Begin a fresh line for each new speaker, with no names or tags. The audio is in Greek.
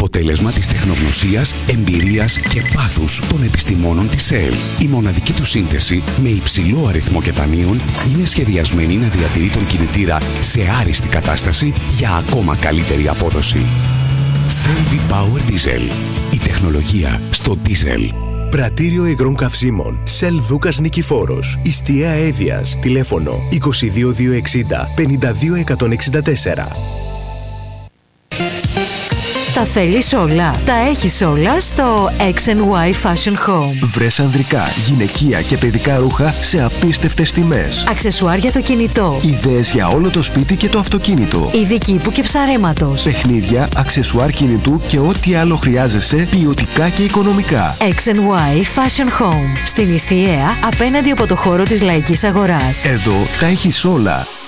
αποτέλεσμα της τεχνογνωσίας, εμπειρίας και πάθους των επιστημόνων της Shell. Η μοναδική του σύνθεση με υψηλό αριθμό κετανίων είναι σχεδιασμένη να διατηρεί τον κινητήρα σε άριστη κατάσταση για ακόμα καλύτερη απόδοση. Shell V-Power Diesel. Η τεχνολογία στο diesel.
Πρατήριο υγρών καυσίμων Shell Δούκας Νικηφόρος. Ιστία Εύβοιας. Τηλέφωνο 22260 52164.
Τα θέλεις όλα, τα έχεις όλα στο X&Y Fashion Home.
Βρες ανδρικά, γυναικεία και παιδικά ρούχα σε απίστευτες τιμές.
Αξεσουάρ για το κινητό.
Ιδέες για όλο το σπίτι και το αυτοκίνητο.
Είδη κήπου και ψαρέματος.
Παιχνίδια, αξεσουάρ κινητού και ό,τι άλλο χρειάζεσαι ποιοτικά και οικονομικά.
X&Y Fashion Home. Στην Ιστιαία, απέναντι από το χώρο της Λαϊκής Αγοράς.
Εδώ τα έχεις όλα.